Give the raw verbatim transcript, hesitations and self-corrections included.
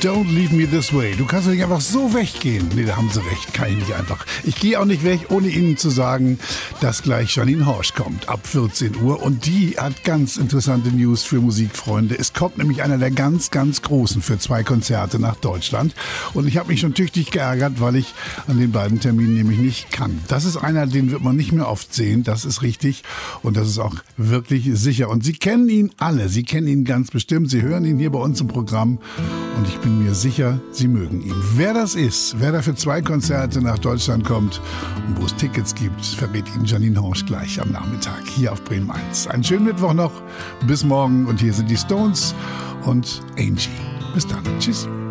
Don't leave me this way. Du kannst doch nicht einfach so weggehen. Nee, da haben sie recht, kann ich nicht einfach. Ich gehe auch nicht weg, ohne Ihnen zu sagen, dass gleich Janine Horsch kommt, ab vierzehn Uhr. Und die hat ganz interessante News für Musikfreunde. Es kommt nämlich einer der ganz, ganz Großen für zwei Konzerte nach Deutschland. Und ich habe mich schon tüchtig geärgert, weil ich an den beiden Terminen nämlich nicht kann. Das ist einer, den wird man nicht mehr oft sehen. Das ist richtig. Und das ist auch wirklich sicher. Und Sie kennen ihn alle. Sie kennen ihn ganz bestimmt. Sie hören ihn hier bei uns im Programm. Und ich bin mir sicher, Sie mögen ihn. Wer das ist, wer da für zwei Konzerte nach Deutschland kommt und wo es Tickets gibt, verrät Ihnen Janine Horsch gleich am Nachmittag hier auf Bremen eins. Einen schönen Mittwoch noch. Bis morgen. Und hier sind die Stones und Angie. Bis dann. Tschüss.